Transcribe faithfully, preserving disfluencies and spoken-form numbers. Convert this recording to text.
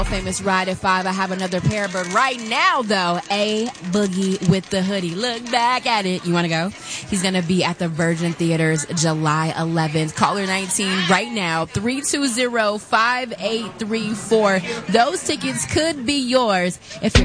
Famous Ride at five. I have another pair, but right now, though, A Boogie with the hoodie. Look back at it. You want to go? He's going to be at the Virgin Theaters July eleventh. Caller nineteen right now, three two zero, five eight three four. Those tickets could be yours if you're